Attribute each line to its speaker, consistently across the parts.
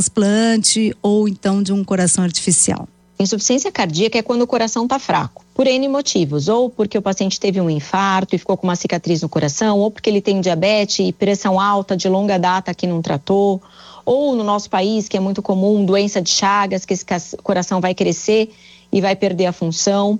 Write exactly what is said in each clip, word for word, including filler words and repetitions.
Speaker 1: transplante ou então de um coração artificial?
Speaker 2: Insuficiência cardíaca é quando o coração está fraco, por N motivos, ou porque o paciente teve um infarto e ficou com uma cicatriz no coração, ou porque ele tem diabetes e pressão alta de longa data que não tratou, ou no nosso país, que é muito comum, doença de Chagas, que esse coração vai crescer e vai perder a função.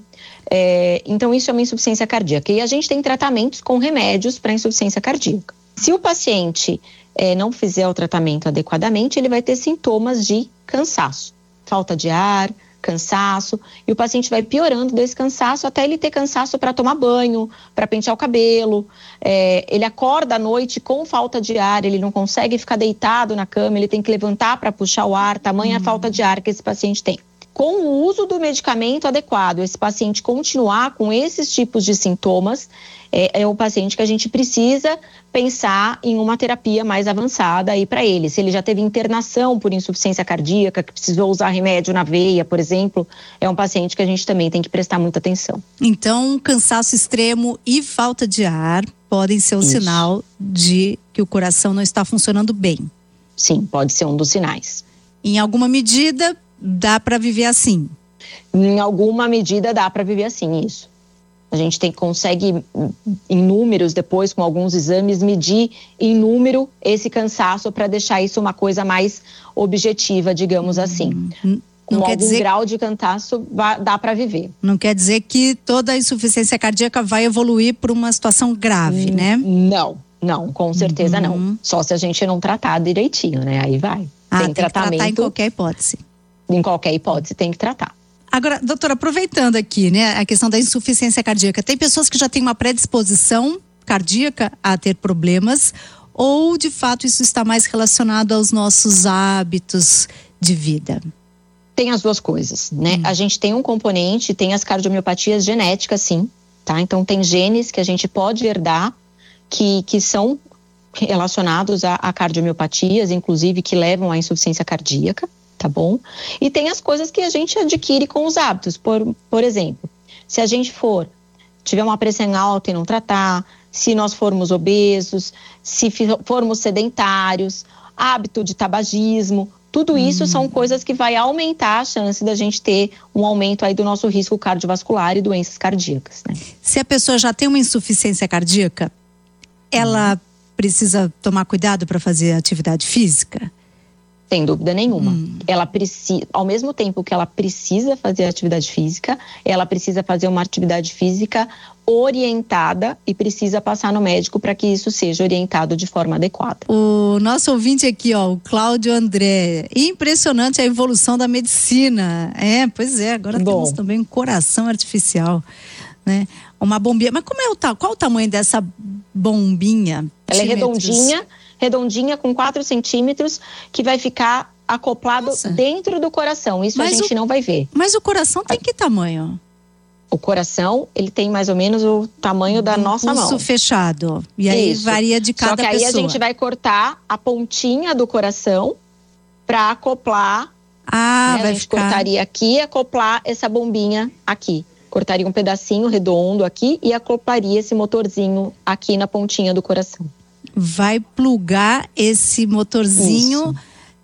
Speaker 2: É, então isso é uma insuficiência cardíaca. E a gente tem tratamentos com remédios para insuficiência cardíaca. Se o paciente é, não fizer o tratamento adequadamente, ele vai ter sintomas de cansaço, falta de ar, cansaço, e o paciente vai piorando desse cansaço até ele ter cansaço para tomar banho, para pentear o cabelo. É, ele acorda à noite com falta de ar, ele não consegue ficar deitado na cama, ele tem que levantar para puxar o ar, tamanha a falta de ar que esse paciente tem. Com o uso do medicamento adequado, esse paciente continuar com esses tipos de sintomas, é, é o paciente que a gente precisa pensar em uma terapia mais avançada aí para ele. Se ele já teve internação por insuficiência cardíaca, que precisou usar remédio na veia, por exemplo, é um paciente que a gente também tem que prestar muita atenção.
Speaker 1: Então, cansaço extremo e falta de ar podem ser o
Speaker 2: Isso.
Speaker 1: sinal de que o coração não está funcionando bem.
Speaker 2: Sim, pode ser um dos sinais.
Speaker 1: Em alguma medida, dá para viver assim?
Speaker 2: Em alguma medida dá para viver assim, isso. A gente tem, consegue, em números, depois com alguns exames, medir em número esse cansaço para deixar isso uma coisa mais objetiva, digamos assim.
Speaker 1: Não
Speaker 2: com
Speaker 1: quer
Speaker 2: algum
Speaker 1: dizer...
Speaker 2: grau de cansaço, dá para viver.
Speaker 1: Não quer dizer que toda a insuficiência cardíaca vai evoluir para uma situação grave, né?
Speaker 2: Não, não, com certeza
Speaker 1: uhum.
Speaker 2: não. Só se a gente não tratar direitinho, né? Aí vai.
Speaker 1: Ah,
Speaker 2: tem,
Speaker 1: tem
Speaker 2: tratamento,
Speaker 1: que tratar em qualquer hipótese.
Speaker 2: Em qualquer hipótese tem que tratar.
Speaker 1: Agora, doutora, aproveitando aqui, né, a questão da insuficiência cardíaca, tem pessoas que já têm uma predisposição cardíaca a ter problemas, ou de fato isso está mais relacionado aos nossos hábitos de vida?
Speaker 2: Tem as duas coisas, né? Hum. A gente tem um componente, tem as cardiomiopatias genéticas, sim, tá? Então tem genes que a gente pode herdar que, que são relacionados a, a cardiomiopatias, inclusive que levam à insuficiência cardíaca. Tá bom? E tem as coisas que a gente adquire com os hábitos. Por, por exemplo, se a gente for, tiver uma pressão alta e não tratar, se nós formos obesos, se formos sedentários, hábito de tabagismo, tudo isso hum. são coisas que vai aumentar a chance da gente ter um aumento aí do nosso risco cardiovascular e doenças cardíacas, né?
Speaker 1: Se a pessoa já tem uma insuficiência cardíaca, ela hum. precisa tomar cuidado para fazer atividade física?
Speaker 2: Sem dúvida nenhuma. Hum. Ela precisa, ao mesmo tempo que ela precisa fazer atividade física, ela precisa fazer uma atividade física orientada e precisa passar no médico para que isso seja orientado de forma adequada.
Speaker 1: O nosso ouvinte aqui, ó, o Cláudio André, impressionante a evolução da medicina. É, pois é, agora Bom. temos também um coração artificial, né? Uma bombinha, mas como é o ta- qual o tamanho dessa bombinha?
Speaker 2: Ela é redondinha, redondinha com quatro centímetros, que vai ficar acoplado Nossa. dentro do coração. Isso mas a gente
Speaker 1: o,
Speaker 2: não vai ver.
Speaker 1: Mas o coração tem que tamanho?
Speaker 2: O coração, ele tem mais ou menos o tamanho da
Speaker 1: um
Speaker 2: nossa mão.
Speaker 1: Pulso fechado. E aí
Speaker 2: Isso.
Speaker 1: varia de cada pessoa.
Speaker 2: Só que aí
Speaker 1: pessoa.
Speaker 2: a gente vai cortar a pontinha do coração para acoplar.
Speaker 1: Ah,
Speaker 2: né?
Speaker 1: vai
Speaker 2: A gente
Speaker 1: ficar...
Speaker 2: cortaria aqui e acoplar essa bombinha aqui. Cortaria um pedacinho redondo aqui e acoplaria esse motorzinho aqui na pontinha do coração.
Speaker 1: Vai plugar esse motorzinho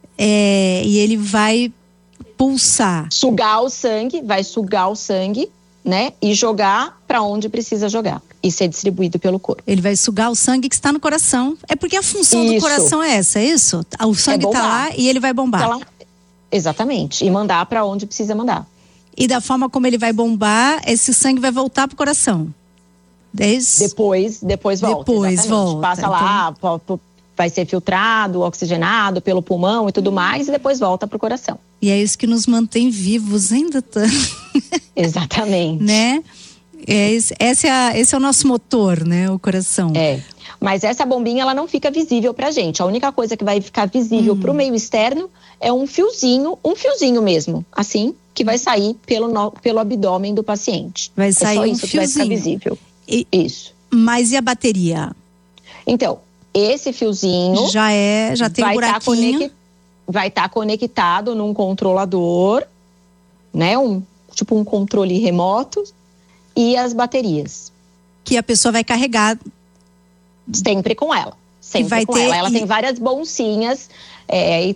Speaker 1: é, e ele vai pulsar.
Speaker 2: Sugar o sangue, vai sugar o sangue, né? E jogar para onde precisa jogar. E ser distribuído pelo corpo.
Speaker 1: Ele vai sugar o sangue que está no coração. É porque a função isso. do coração é essa, é isso? O sangue está é lá e ele vai bombar. Tá lá.
Speaker 2: Exatamente. E mandar para onde precisa mandar.
Speaker 1: E da forma como ele vai bombar, esse sangue vai voltar pro coração. Desde...
Speaker 2: Depois, depois volta.
Speaker 1: Depois
Speaker 2: exatamente.
Speaker 1: volta.
Speaker 2: Passa
Speaker 1: então...
Speaker 2: lá, vai ser filtrado, oxigenado pelo pulmão e tudo mais, e depois volta pro coração.
Speaker 1: E é isso que nos mantém vivos ainda tanto.
Speaker 2: Exatamente.
Speaker 1: Né? É, esse, esse, é, esse é o nosso motor, né? O coração.
Speaker 2: É. Mas essa bombinha, ela não fica visível pra gente. A única coisa que vai ficar visível hum. pro meio externo é um fiozinho, um fiozinho mesmo, assim, que vai sair pelo, no, pelo abdômen do paciente.
Speaker 1: Vai sair
Speaker 2: é só
Speaker 1: um
Speaker 2: isso
Speaker 1: fiozinho.
Speaker 2: Que vai ficar visível.
Speaker 1: E,
Speaker 2: isso.
Speaker 1: Mas e a bateria?
Speaker 2: Então, esse fiozinho...
Speaker 1: Já é, já tem um buraquinho. Tá conect,
Speaker 2: vai estar tá conectado num controlador, né? Um, tipo um controle remoto. E as baterias.
Speaker 1: Que a pessoa vai carregar...
Speaker 2: Sempre com ela. Sempre
Speaker 1: vai
Speaker 2: com
Speaker 1: ter,
Speaker 2: ela. Ela
Speaker 1: e...
Speaker 2: tem várias bolsinhas. É, e